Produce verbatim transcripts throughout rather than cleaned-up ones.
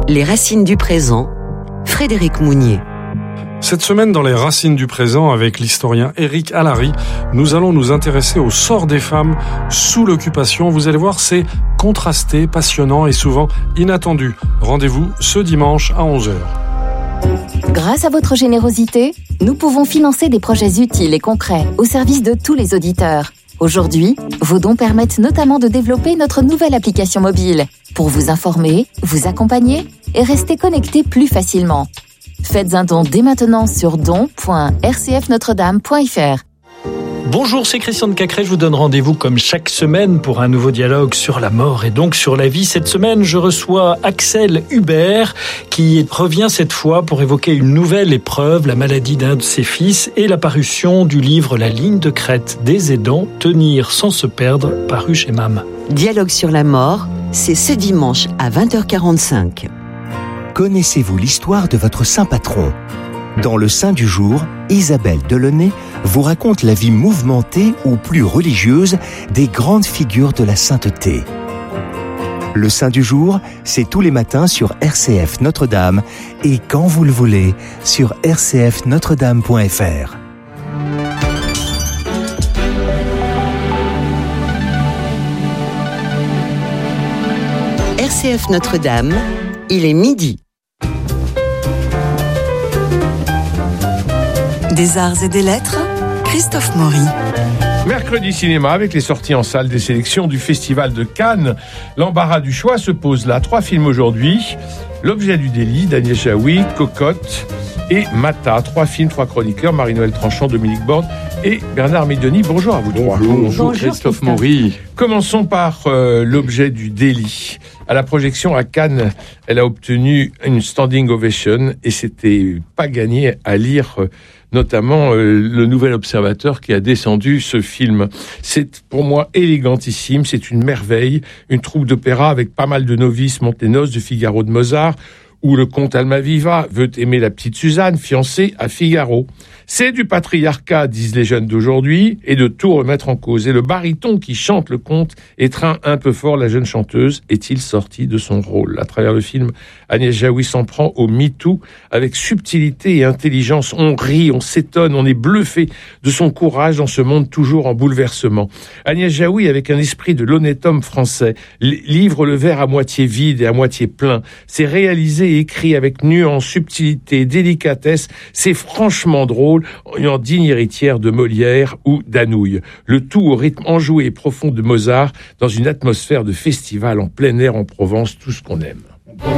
Les racines du présent, Frédéric Mounier. Cette semaine, dans les racines du présent, avec l'historien Éric Allary, nous allons nous intéresser au sort des femmes sous l'occupation. Vous allez voir, c'est contrasté, passionnant et souvent inattendu. Rendez-vous ce dimanche à onze heures. Grâce à votre générosité, nous pouvons financer des projets utiles et concrets au service de tous les auditeurs. Aujourd'hui, vos dons permettent notamment de développer notre nouvelle application mobile pour vous informer, vous accompagner et rester connecté plus facilement. Faites un don dès maintenant sur don point r c f notre dame point f r. Bonjour, c'est Christian de Cacré. Je vous donne rendez-vous comme chaque semaine pour un nouveau dialogue sur la mort et donc sur la vie. Cette semaine, je reçois Axel Hubert qui revient cette fois pour évoquer une nouvelle épreuve, la maladie d'un de ses fils et la parution du livre La ligne de crête des aidants, tenir sans se perdre, paru chez M A M. Dialogue sur la mort, c'est ce dimanche à vingt heures quarante-cinq. Connaissez-vous l'histoire de votre saint patron ? Dans le Saint du jour, Isabelle Delaunay vous raconte la vie mouvementée ou plus religieuse des grandes figures de la sainteté. Le Saint du jour, c'est tous les matins sur R C F Notre-Dame et quand vous le voulez sur r c f notre dame point f r. R C F Notre-Dame, il est midi. Des arts et des lettres, Christophe Maury. Mercredi cinéma avec les sorties en salle des sélections du Festival de Cannes. L'embarras du choix se pose là. Trois films aujourd'hui. L'objet du délit d'Agnès Jaoui, Cocotte et Mata. Trois films, trois chroniqueurs. Marie-Noël Tranchant, Dominique Borde et Bernard Médioni. Bonjour à vous trois. Bonjour, Bonjour Christophe Maury. Commençons par euh, l'objet du délit. À la projection à Cannes, elle a obtenu une standing ovation et c'était pas gagné à lire euh, notamment euh, le Nouvel Observateur qui a descendu ce film. C'est pour moi élégantissime, c'est une merveille, une troupe d'opéra avec pas mal de novices monte les noces de Figaro de Mozart, où le comte Almaviva veut aimer la petite Suzanne, fiancée à Figaro. C'est du patriarcat, disent les jeunes d'aujourd'hui, et de tout remettre en cause. Et le baryton qui chante le conte étreint un peu fort la jeune chanteuse. Est-il sorti de son rôle ? À travers le film, Agnès Jaoui s'en prend au MeToo avec subtilité et intelligence. On rit, on s'étonne, on est bluffé de son courage dans ce monde toujours en bouleversement. Agnès Jaoui, avec un esprit de l'honnête homme français, livre le verre à moitié vide et à moitié plein. C'est réalisé et écrit avec nuance, subtilité, délicatesse. C'est franchement drôle, en digne héritière de Molière ou d'Anouilh. Le tout au rythme enjoué et profond de Mozart, dans une atmosphère de festival en plein air en Provence, tout ce qu'on aime.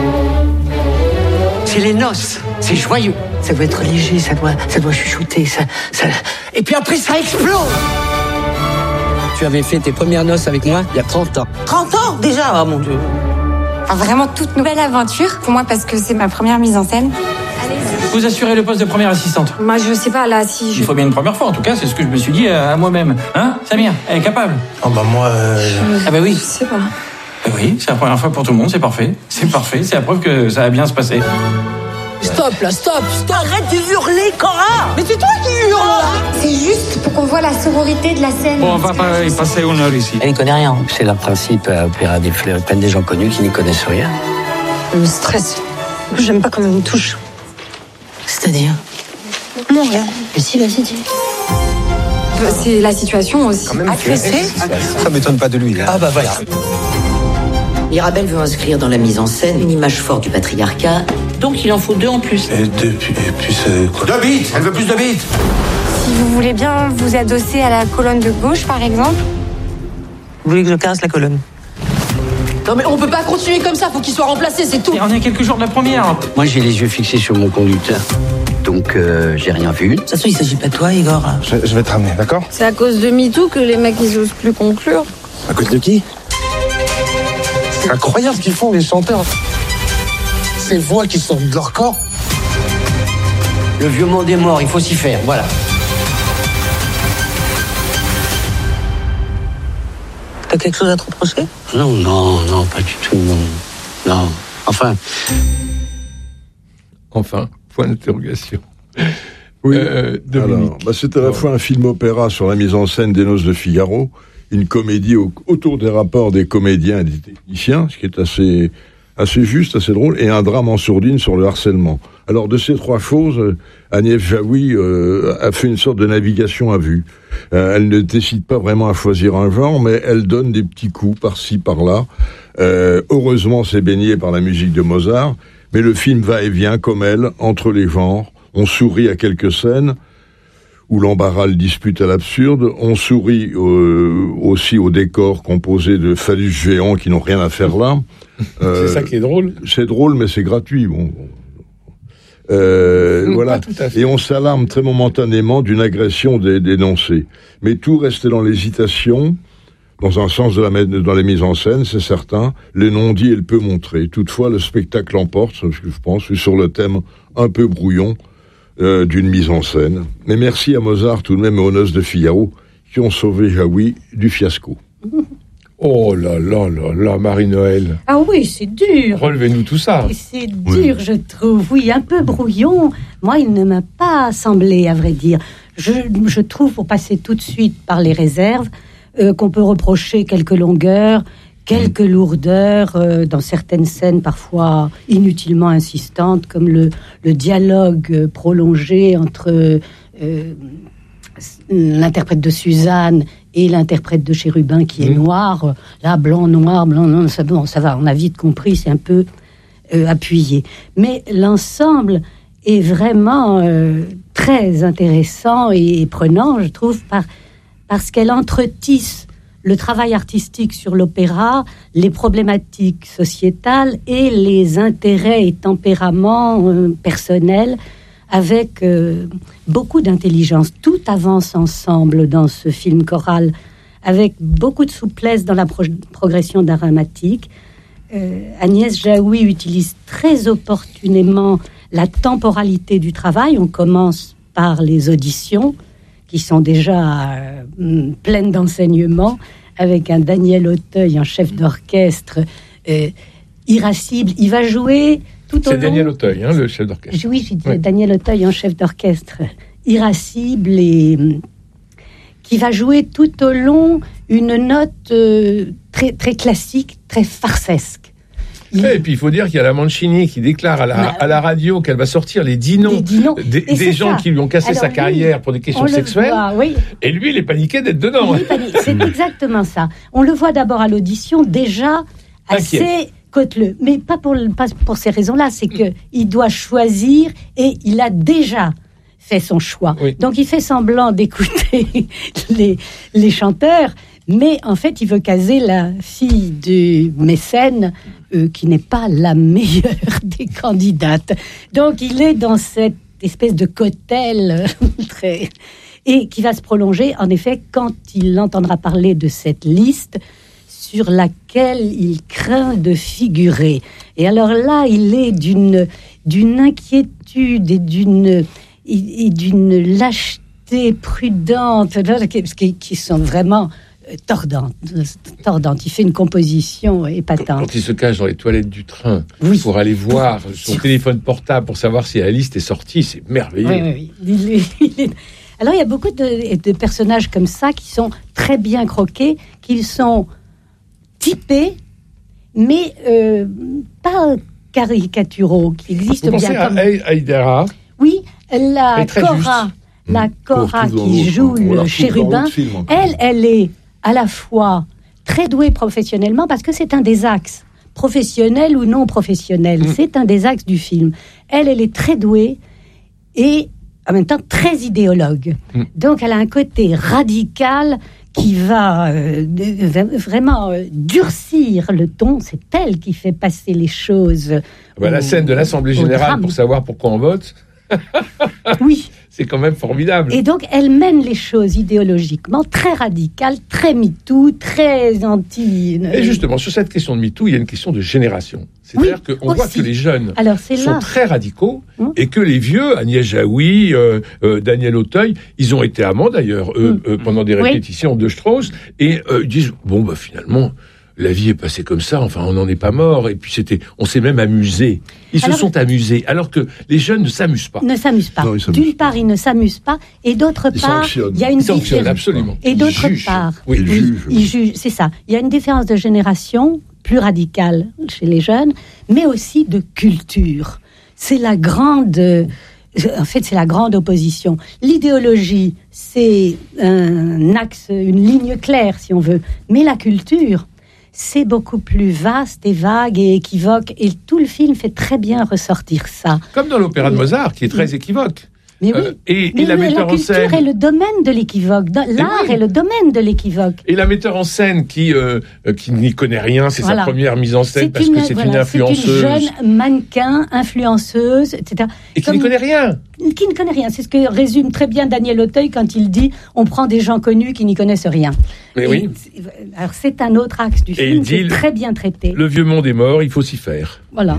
C'est les noces, c'est joyeux. Ça doit être léger, ça doit, ça doit chuchoter, ça, ça... Et puis après, ça explose. Tu avais fait tes premières noces avec moi il y a trente ans. trente ans déjà, oh mon Dieu. Enfin, vraiment toute nouvelle aventure pour moi parce que c'est ma première mise en scène. Allez-y. Vous assurez le poste de première assistante. Moi, je sais pas, là, si je... Il faut bien une première fois, en tout cas, c'est ce que je me suis dit à moi-même. Hein, Samir, elle est capable. Oh bah moi... Euh... Je... Ah bah oui. Je sais pas. Bah oui, c'est la première fois pour tout le monde, c'est parfait. C'est parfait, c'est la preuve que ça va bien se passer. Stop, là, stop, stop. Arrête de hurler, Cora. Mais c'est toi qui hurles. C'est juste pour qu'on voit la sororité de la scène. Bon, on va pas y passer une heure ici. Elle n'y connaît rien. C'est le principe à Opéra des Fleurs. Ils prennent des gens connus qui n'y connaissent rien. Le stress. J'aime pas quand on me touche. C'est-à-dire ? Non, rien. Mais si, vas-y, dis. C'est la situation aussi. Agressé ? Ça m'étonne pas de lui, là. Ah bah voilà. Mirabel veut inscrire dans la mise en scène une image forte du patriarcat, donc il en faut deux en plus. Et deux, puis, et puis c'est quoi ? Deux bits. Elle veut plus de bits. Si vous voulez bien vous adosser à la colonne de gauche, par exemple. Vous voulez que je casse la colonne ? Non mais on peut pas continuer comme ça, faut qu'il soit remplacé, c'est tout. Et on est à quelques jours de la première. Moi j'ai les yeux fixés sur mon conducteur, donc euh, j'ai rien vu. De toute façon il s'agit pas de toi Igor. Je, je vais te ramener, d'accord ? C'est à cause de MeToo que les mecs ils osent plus conclure. À cause de qui ? C'est incroyable ce qu'ils font les chanteurs. Ces voix qui sortent de leur corps. Le vieux monde est mort, il faut s'y faire, voilà. T'as quelque chose à te reprocher ? Non, non, non, pas du tout, non. Non, enfin... Enfin, point d'interrogation. Oui, euh, alors, bah c'est à la fois un film-opéra sur la mise en scène des Noces de Figaro, une comédie au, autour des rapports des comédiens et des techniciens, ce qui est assez assez juste, assez drôle, et un drame en sourdine sur le harcèlement. Alors, de ces trois choses, Agnès Jaoui euh, a fait une sorte de navigation à vue. Euh, elle ne décide pas vraiment à choisir un genre, mais elle donne des petits coups par-ci, par-là. Euh, heureusement, c'est baigné par la musique de Mozart, mais le film va et vient, comme elle, entre les genres. On sourit à quelques scènes où l'embarras le dispute à l'absurde. On sourit euh, aussi au décor composé de phallus géants qui n'ont rien à faire là. Euh, c'est ça qui est drôle. C'est drôle, mais c'est gratuit. Bon. Euh, voilà. Et on s'alarme très momentanément d'une agression dé- dénoncée. Mais tout reste dans l'hésitation, dans un sens de la, dans les mises en scène, c'est certain. Les non-dits et le peu montré. Toutefois, le spectacle l'emporte, je pense, sur le thème un peu brouillon euh, d'une mise en scène. Mais merci à Mozart tout de même et aux Noces de Figaro qui ont sauvé Jaoui du fiasco. Oh là là là là, Marie-Noël. Ah oui, c'est dur. Relevez-nous tout ça. C'est dur, oui. Je trouve. Oui, un peu brouillon. Moi, il ne m'a pas semblé, à vrai dire. Je, je trouve, pour passer tout de suite par les réserves, euh, qu'on peut reprocher quelques longueurs, quelques lourdeurs, euh, dans certaines scènes parfois inutilement insistantes, comme le, le dialogue prolongé entre euh, l'interprète de Suzanne et l'interprète de Chérubin qui est mmh. noir, là, blanc, noir, blanc, non, ça, bon, ça va, on a vite compris, c'est un peu euh, appuyé. Mais l'ensemble est vraiment euh, très intéressant et, et prenant, je trouve, par, parce qu'elle entretisse le travail artistique sur l'opéra, les problématiques sociétales et les intérêts et tempéraments euh, personnels, avec euh, beaucoup d'intelligence. Tout avance ensemble dans ce film choral, avec beaucoup de souplesse dans la pro- progression dramatique. Euh, Agnès Jaoui utilise très opportunément la temporalité du travail. On commence par les auditions, qui sont déjà euh, pleines d'enseignements, avec un Daniel Auteuil en chef d'orchestre euh, irascible. Il va jouer... Tout c'est long, Daniel Auteuil, hein, le chef d'orchestre. Oui, j'ai dit ouais. Daniel Auteuil en chef d'orchestre, irascible et qui va jouer tout au long une note euh, très, très classique, très farcesque. Il... Ouais, et puis il faut dire qu'il y a la Mancini qui déclare à la, bah, à la radio qu'elle va sortir les dix noms, les dix noms. des, des gens ça. qui lui ont cassé Alors, sa carrière lui, pour des questions sexuelles. Voit, oui. Et lui, il est paniqué d'être dedans. C'est exactement ça. On le voit d'abord à l'audition, déjà assez... Inquiet. Côte-le, mais pas pour, pas pour ces raisons-là, c'est qu'il doit choisir et il a déjà fait son choix. Oui. Donc il fait semblant d'écouter les, les chanteurs, mais en fait il veut caser la fille du mécène euh, qui n'est pas la meilleure des candidates. Donc il est dans cette espèce de cocktail très... et qui va se prolonger, en effet, quand il entendra parler de cette liste sur laquelle il craint de figurer. Et alors là, il est d'une, d'une inquiétude et d'une, et d'une lâcheté prudente qui, qui sont vraiment tordantes, tordantes. Il fait une composition épatante. Quand il se cache dans les toilettes du train oui. pour aller voir son téléphone portable pour savoir si la liste est sortie, c'est merveilleux. Oui, oui, oui. Il est, il est... Alors, il y a beaucoup de, de personnages comme ça qui sont très bien croqués, qui sont typés, mais euh, pas caricaturaux, qui existent Vous bien. Vous pensez comme... à Aïdara ? Oui, la Cora, la Cora qui joue le chérubin, elle, elle est à la fois très douée professionnellement, parce que c'est un des axes, professionnel ou non professionnel, mmh. c'est un des axes du film. Elle, elle est très douée et en même temps très idéologue. Mmh. Donc, elle a un côté radical qui va euh, vraiment euh, durcir le ton. C'est elle qui fait passer les choses. Bah, au, la scène de l'Assemblée Générale drame. Pour savoir pourquoi on vote. Oui. C'est quand même formidable. Et donc, elle mène les choses idéologiquement très radicales, très MeToo, très anti... Et justement, sur cette question de MeToo, il y a une question de génération. C'est-à-dire oui, qu'on voit que les jeunes Alors, c'est sont là. très radicaux hum. et que les vieux, Agnès Jaoui, euh, euh, Daniel Auteuil, ils ont été amants d'ailleurs eux, hum. euh, pendant des répétitions oui. de Strauss, et euh, ils disent, bon, bah finalement... La vie est passée comme ça, enfin, on n'en est pas mort. Et puis, c'était, on s'est même amusé. Ils alors, se sont amusés, alors que les jeunes ne s'amusent pas. Ne s'amusent pas. Non, D'une part, ils ne s'amusent pas. Et d'autre ils part, il y a une différence. Absolument. Et d'autre part, oui, ils, ils jugent. C'est ça. Il y a une différence de génération plus radicale chez les jeunes, mais aussi de culture. C'est la grande... En fait, c'est la grande opposition. L'idéologie, c'est un axe, une ligne claire, si on veut. Mais la culture, c'est beaucoup plus vaste et vague et équivoque. Et tout le film fait très bien ressortir ça. Comme dans l'opéra de Mozart, qui est très équivoque. Mais oui, euh, et, mais et la le, metteur la en culture scène... est le domaine de l'équivoque. L'art oui. est le domaine de l'équivoque. Et la metteur en scène qui, euh, qui n'y connaît rien, c'est Voilà. sa première mise en scène C'est parce une, que c'est voilà, une influenceuse. C'est une jeune mannequin, influenceuse, et cetera. Et qui Comme, n'y connaît rien. Qui ne connaît rien. C'est ce que résume très bien Daniel Auteuil quand il dit « on prend des gens connus qui n'y connaissent rien ». Mais et, oui. Alors c'est un autre axe du Et film, il dit, c'est très bien traité. Le vieux monde est mort, il faut s'y faire. Voilà.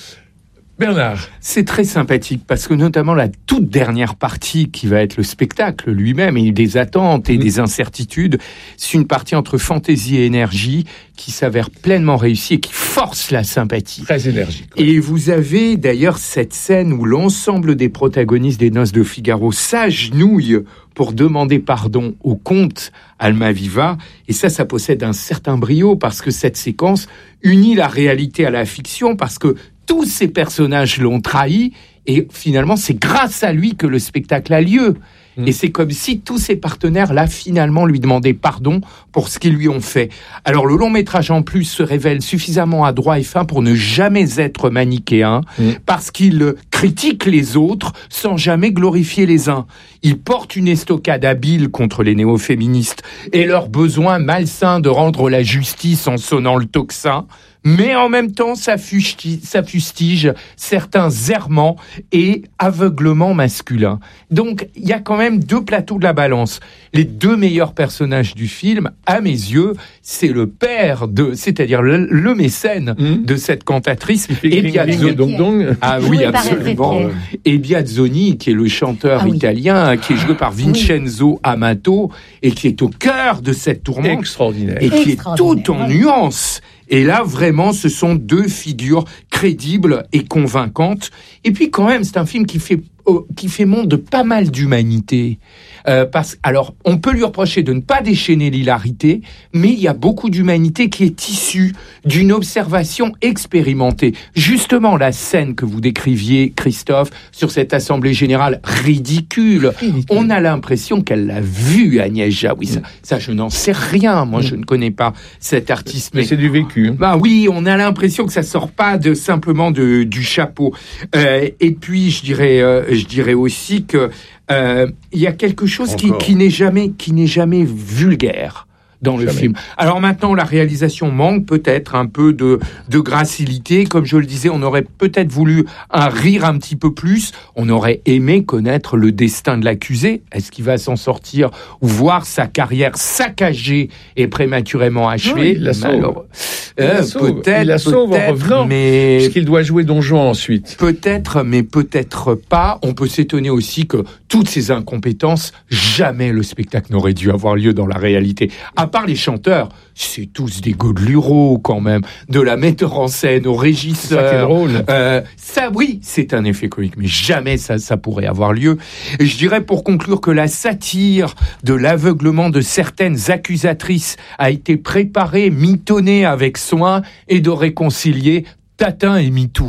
Bernard. C'est très sympathique parce que notamment la toute dernière partie qui va être le spectacle lui-même et des attentes et mmh. des incertitudes, c'est une partie entre fantaisie et énergie qui s'avère pleinement réussie et qui force la sympathie. Très énergique. Ouais. Et vous avez d'ailleurs cette scène où l'ensemble des protagonistes des Noces de Figaro s'agenouillent pour demander pardon au comte Almaviva. Et ça, ça possède un certain brio parce que cette séquence unit la réalité à la fiction parce que tous ces personnages l'ont trahi et finalement, c'est grâce à lui que le spectacle a lieu. Mmh. Et c'est comme si tous ses partenaires, là, finalement, lui demandaient pardon pour ce qu'ils lui ont fait. Alors, le long métrage, en plus, se révèle suffisamment adroit et fin pour ne jamais être manichéen, mmh. parce qu'il critique les autres sans jamais glorifier les uns. Il porte une estocade habile contre les néo-féministes et leur besoin malsain de rendre la justice en sonnant le tocsin. Mais en même temps, ça fustige, ça fustige certains errements et aveuglements masculins. Donc, il y a quand même deux plateaux de la balance. Les deux meilleurs personnages du film, à mes yeux, c'est le père de, c'est-à-dire le, le mécène mmh. de cette cantatrice, et Biazzoni. Ah oui, absolument. Et Biazzoni, qui est le chanteur ah, oui. italien, qui est joué par Vincenzo oui. Amato, et qui est au cœur de cette tourmente. Extraordinaire. Et qui est tout en nuances. Et là, vraiment, ce sont deux figures crédibles et convaincantes. Et puis, quand même, c'est un film qui fait, oh, qui fait montre de pas mal d'humanité. Euh, parce, alors, on peut lui reprocher de ne pas déchaîner l'hilarité, mais il y a beaucoup d'humanité qui est issue d'une observation expérimentée. Justement, la scène que vous décriviez, Christophe, sur cette assemblée générale ridicule, ridicule. On a l'impression qu'elle l'a vue, Agnès Jaoui. Ça, ça, je n'en sais rien. Moi, je ne connais pas cet artiste. Mais, mais c'est du vécu. Bah oui, on a l'impression que ça sort pas de simplement de, du chapeau. Euh, et puis, je dirais, euh, je dirais aussi que il euh, y a quelque chose qui, qui n'est jamais, qui n'est jamais vulgaire dans le jamais. film. Alors maintenant, la réalisation manque peut-être un peu de, de gracilité. Comme je le disais, on aurait peut-être voulu un rire un petit peu plus. On aurait aimé connaître le destin de l'accusé. Est-ce qu'il va s'en sortir ou voir sa carrière saccagée et prématurément achevée? Non, il la sauve. Alors, il euh, la sauve. Peut-être, il la sauve en revenant, mais puisqu'il doit jouer Don Juan ensuite. Peut-être, mais peut-être pas. On peut s'étonner aussi que toutes ces incompétences, jamais le spectacle n'aurait dû avoir lieu dans la réalité. À part les chanteurs, c'est tous des godelureaux quand même, de la metteur en scène au régisseur. C'est ça qui est drôle. Euh, ça, oui, c'est un effet comique, mais jamais ça, ça pourrait avoir lieu. Et je dirais pour conclure que la satire de l'aveuglement de certaines accusatrices a été préparée, mitonnée avec soin et de réconcilier Tatin et MeToo.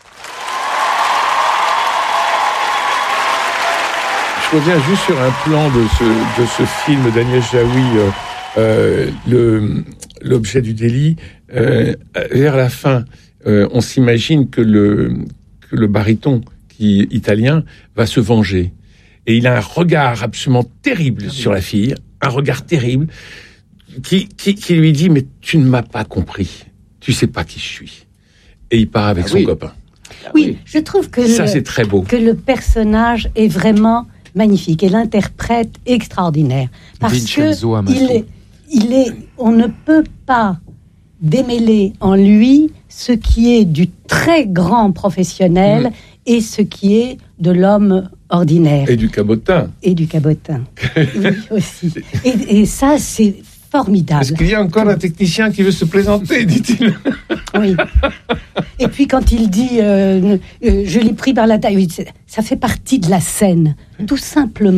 Je reviens juste sur un plan de ce, de ce film d'Agnès Jaoui, euh, euh, le, l'objet du délit. Euh, vers la fin, euh, on s'imagine que le, que le baryton qui est italien va se venger. Et il a un regard absolument terrible ah, sur la fille, un regard terrible, qui, qui, qui lui dit « Mais tu ne m'as pas compris, tu sais pas qui je suis. » Et il part avec ah, son oui. copain. Ah, oui, oui, je trouve que, ça, le, c'est très beau. que le personnage est vraiment magnifique et l'interprète extraordinaire. Parce Vincenzo que Amato. il est, il est, on ne peut pas démêler en lui ce qui est du très grand professionnel mmh. et ce qui est de l'homme ordinaire. Et du cabotin. Et du cabotin. Oui, aussi. Et, et ça, c'est formidable. Est-ce qu'il y a encore un technicien qui veut se présenter, dit-il. Oui. Et puis quand il dit euh, euh, je l'ai pris par la taille, ça fait partie de la scène, tout simplement.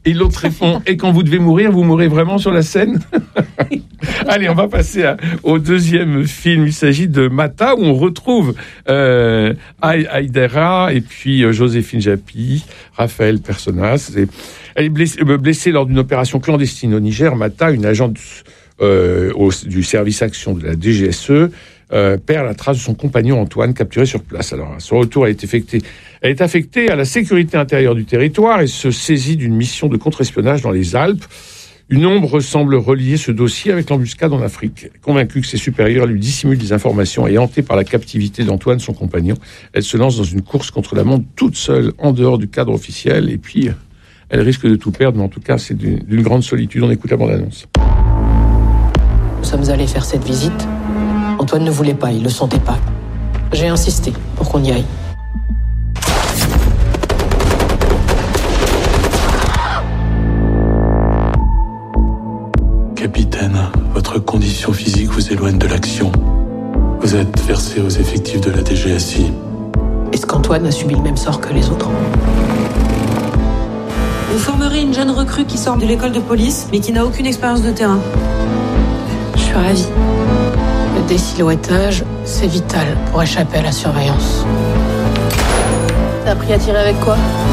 Et l'autre répond, et quand vous devez mourir, vous mourrez vraiment sur la scène? Allez, on va passer à, au deuxième film. Il s'agit de Mata, où on retrouve euh, Aïdara et puis euh, Joséphine Japy, Raphaël Personnaz. Et, elle est blessée, euh, blessée lors d'une opération clandestine au Niger. Mata, une agente euh, au, du service action de la D G S E, Euh, perd la trace de son compagnon Antoine, capturé sur place. Alors, à son retour, elle est affectée, elle est affectée à la sécurité intérieure du territoire et se saisit d'une mission de contre-espionnage dans les Alpes. Une ombre semble relier ce dossier avec l'embuscade en Afrique. Convaincue que ses supérieurs lui dissimulent des informations et hantée par la captivité d'Antoine, son compagnon, elle se lance dans une course contre la montre toute seule, en dehors du cadre officiel. Et puis, elle risque de tout perdre, mais en tout cas, c'est d'une, d'une grande solitude. On écoute la bande-annonce. Nous sommes allés faire cette visite. Antoine ne voulait pas, il le sentait pas. J'ai insisté pour qu'on y aille. Capitaine, votre condition physique vous éloigne de l'action. Vous êtes versé aux effectifs de la D G S I. Est-ce qu'Antoine a subi le même sort que les autres? Vous formerez une jeune recrue qui sort de l'école de police, mais qui n'a aucune expérience de terrain. Je suis ravie. Le désilhouettage, c'est vital pour échapper à la surveillance. T'as appris à tirer avec quoi?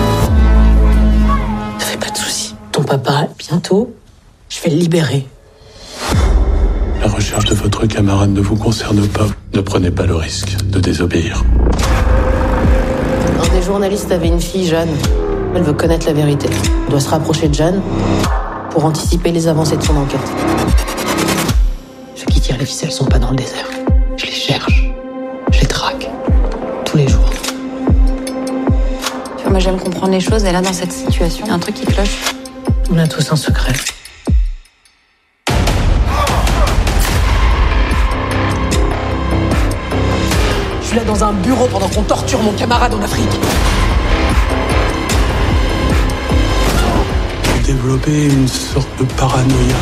Ne fais pas de soucis. Ton papa, bientôt, je vais le libérer. La recherche de votre camarade ne vous concerne pas. Ne prenez pas le risque de désobéir. Un des journalistes avait une fille, Jeanne. Elle veut connaître la vérité. On doit se rapprocher de Jeanne pour anticiper les avancées de son enquête. Ceux qui tirent les ficelles sont pas dans le désert. Je les cherche. Je les traque. Tous les jours. Tu vois, moi j'aime comprendre les choses et là dans cette situation, il y a un truc qui cloche. On a tous un secret. Je suis là dans un bureau pendant qu'on torture mon camarade en Afrique. Vous développez une sorte de paranoïa.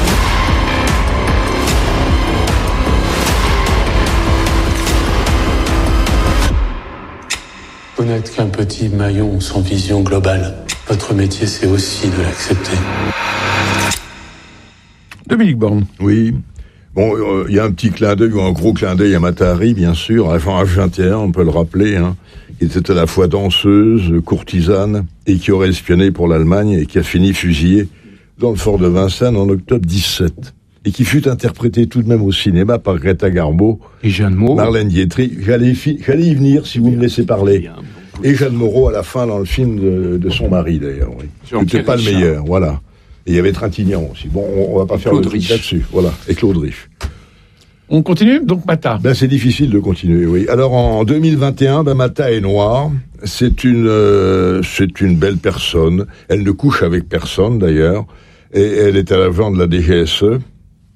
Vous n'êtes qu'un petit maillon sans vision globale. Votre métier, c'est aussi de l'accepter. Dominique Borne. Oui. Bon, il euh, y a un petit clin d'œil, ou un gros clin d'œil à Mata Hari, bien sûr, avant H vingt et un, on peut le rappeler, hein, qui était à la fois danseuse, courtisane, et qui aurait espionné pour l'Allemagne, et qui a fini fusillée dans le fort de Vincennes en octobre dix-sept. Et qui fut interprétée tout de même au cinéma par Greta Garbo et Jeanne Moreau. Marlène Dietrich. J'allais, fi- j'allais y venir si vous me laissez parler. Et Jeanne Moreau à la fin dans le film de, de son mari, d'ailleurs. Oui. C'était pas le meilleur, voilà. Et il y avait Trintignant aussi. Bon, on, on va pas faire Claude le truc Rich. là-dessus. Voilà. Et Claude Rich. On continue, donc Mata. Ben, c'est difficile de continuer, oui. Alors, en deux mille vingt et un, ben, Mata est noire. C'est une, euh, c'est une belle personne. Elle ne couche avec personne, d'ailleurs. Et elle est à l'avant de la D G S E.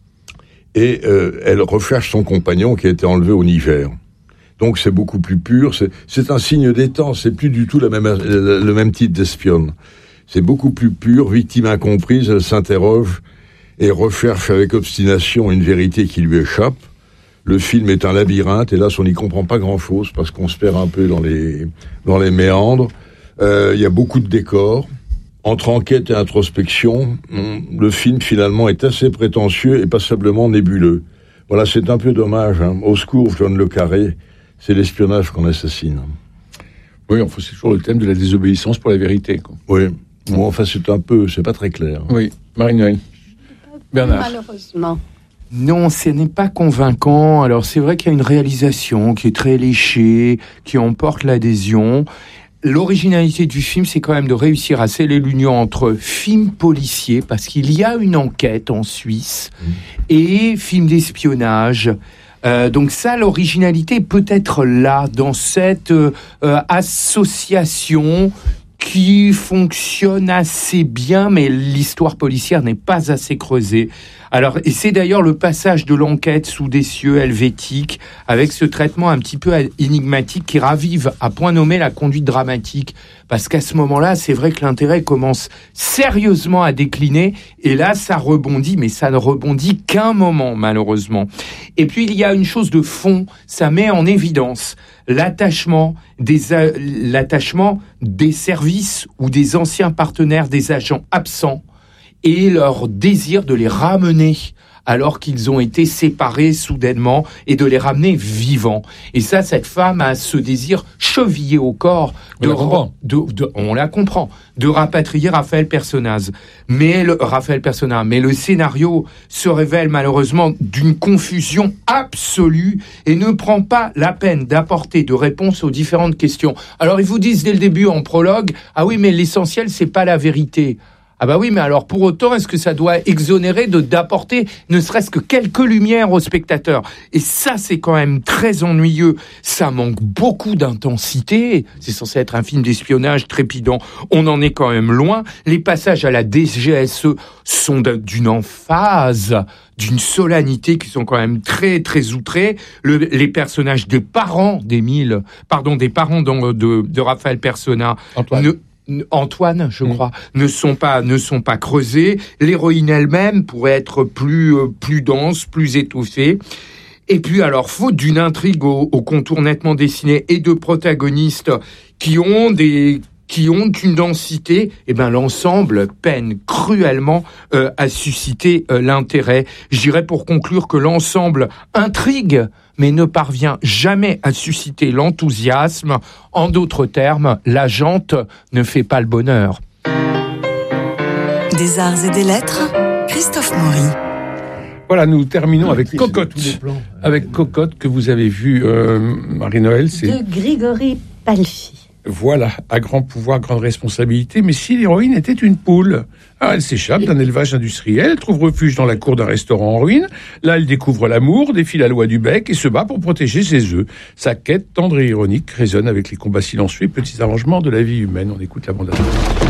Et euh, elle recherche son compagnon qui a été enlevé au Niger. Donc c'est beaucoup plus pur, c'est, c'est un signe des temps, c'est plus du tout la même, le, le même type d'espionne. C'est beaucoup plus pur, victime incomprise, elle s'interroge et recherche avec obstination une vérité qui lui échappe. Le film est un labyrinthe, et là on n'y comprend pas grand-chose, parce qu'on se perd un peu dans les, dans les méandres. Euh, il y a beaucoup de décors. Entre enquête et introspection, le film finalement est assez prétentieux et passablement nébuleux. Voilà, c'est un peu dommage. Hein. Au secours, John le Carré, c'est l'espionnage qu'on assassine. Oui, enfin, c'est toujours le thème de la désobéissance pour la vérité, quoi. Oui, bon, enfin c'est un peu, c'est pas très clair. Oui, Marie-Noël. Bernard. Malheureusement. Non, ce n'est pas convaincant. Alors, c'est vrai qu'il y a une réalisation qui est très léchée, qui emporte l'adhésion. L'originalité du film, c'est quand même de réussir à sceller l'union entre film policier, parce qu'il y a une enquête en Suisse, mmh. et film d'espionnage. Euh, donc ça, l'originalité peut être là, dans cette euh, association qui fonctionne assez bien, mais l'histoire policière n'est pas assez creusée. Alors, et c'est d'ailleurs le passage de l'enquête sous des cieux helvétiques, avec ce traitement un petit peu énigmatique qui ravive à point nommé la conduite dramatique, parce qu'à ce moment-là, c'est vrai que l'intérêt commence sérieusement à décliner, et là, ça rebondit, mais ça ne rebondit qu'un moment, malheureusement. Et puis, il y a une chose de fond, ça met en évidence l'attachement des, euh, l'attachement des services ou des anciens partenaires des agents absents et leur désir de les ramener alors qu'ils ont été séparés soudainement, et de les ramener vivants. Et ça, cette femme a ce désir chevillé au corps de, on, de, de, on la comprend, de rapatrier Raphaël Personnaz. Mais le, Raphaël Personnaz, mais le scénario se révèle malheureusement d'une confusion absolue et ne prend pas la peine d'apporter de réponses aux différentes questions. Alors ils vous disent dès le début en prologue, ah oui, mais l'essentiel, c'est pas la vérité. Ah bah oui, mais alors pour autant, est-ce que ça doit exonérer de d'apporter ne serait-ce que quelques lumières aux spectateurs? Et ça, c'est quand même très ennuyeux. Ça manque beaucoup d'intensité. C'est censé être un film d'espionnage trépidant. On en est quand même loin. Les passages à la D G S E sont d'une emphase, d'une solennité qui sont quand même très, très outrés. Le, les personnages des parents d'Émile, pardon, des parents de, de, de Raphaël Personnaz, Antoine. ne, Antoine, je crois, mmh. ne sont pas ne sont pas creusés. L'héroïne elle-même pourrait être plus euh, plus dense, plus étoffée. Et puis alors, faute d'une intrigue au, au contour nettement dessiné et de protagonistes qui ont des qui ont une densité, eh ben l'ensemble peine cruellement euh, à susciter euh, l'intérêt. Je dirais pour conclure que l'ensemble intrigue, mais ne parvient jamais à susciter l'enthousiasme. En d'autres termes, la jante ne fait pas le bonheur. Des arts et des lettres, Christophe Maury. Voilà, nous terminons avec Cocotte. Avec Cocotte, que vous avez vu, euh, Marie-Noël. C'est... De Grigory Palfi. Voilà, à grand pouvoir, grande responsabilité. Mais si l'héroïne était une poule, ah, elle s'échappe d'un élevage industriel, elle trouve refuge dans la cour d'un restaurant en ruine. Là, elle découvre l'amour, défie la loi du bec et se bat pour protéger ses œufs. Sa quête tendre et ironique résonne avec les combats silencieux et petits arrangements de la vie humaine. On écoute la bande-annonce.